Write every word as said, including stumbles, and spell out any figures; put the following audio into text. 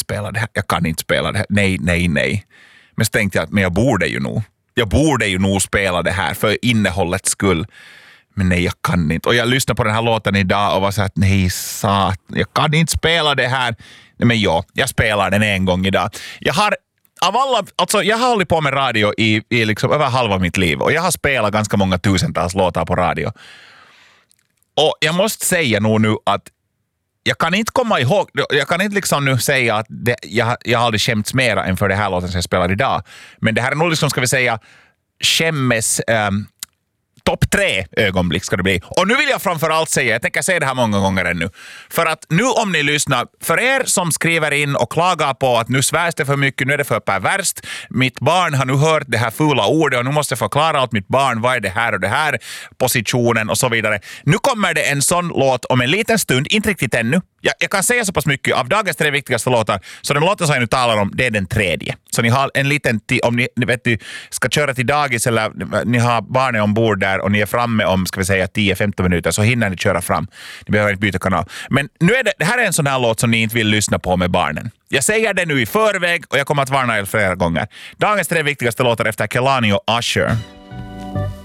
spela det här, jag kan inte spela det här, nej, nej, nej. Men så tänkte jag att men jag borde ju nog, jag borde ju nog spela det här för innehållets skull. Men nej, jag kan inte. Och jag lyssnade på den här låten idag och var så att nej, sat, jag kan inte spela det här. Nej, men ja, jag spelar den en gång idag. Jag har av alla, alltså jag har hållit på med radio i, i liksom över halva mitt liv och jag har spelat ganska många tusentals låtar på radio. Och jag måste säga nog nu att jag kan inte komma ihåg, jag kan inte liksom nu säga att det, jag, jag har aldrig skämts mera än för det här låten som jag spelar idag. Men det här är nog liksom, ska vi säga, skämmes um, topp tre ögonblick ska det bli. Och nu vill jag framförallt säga, jag tänker säga det här många gånger ännu. För att nu om ni lyssnar, för er som skriver in och klagar på att nu svärs det för mycket, nu är det för perverst. Mitt barn har nu hört det här fula ordet och nu måste jag förklara åt mitt barn vad är det här och det här, positionen och så vidare. Nu kommer det en sån låt om en liten stund, inte riktigt ännu. Jag, jag kan säga så pass mycket av dagens tre viktigaste låtar, så den låten som jag nu talar om, det är den tredje. Så ni har en liten, t- om ni, ni vet, ni ska köra till dagis eller ni har barnen ombord där och ni är framme om, ska vi säga, tio femton minuter, så hinner ni köra fram. Ni behöver inte byta kanal. Men nu är det, det här är en sån här låt som ni inte vill lyssna på med barnen. Jag säger det nu i förväg och jag kommer att varna er flera gånger. Dagens tre viktigaste låtar efter Kehlani och Usher.